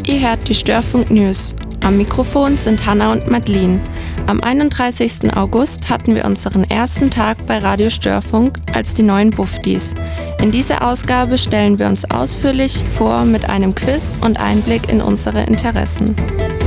Ihr hört die Störfunk News. Am Mikrofon sind Hanna und Madeline. Am 31. August hatten wir unseren ersten Tag bei Radio Störfunk als die neuen Buftis. In dieser Ausgabe stellen wir uns ausführlich vor mit einem Quiz und Einblick in unsere Interessen.